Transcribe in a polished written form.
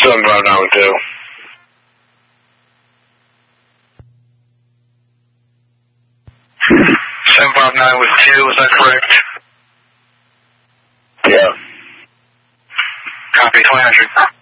759 with 2. 759 with 2, is that correct? Yeah. Copy, 2000.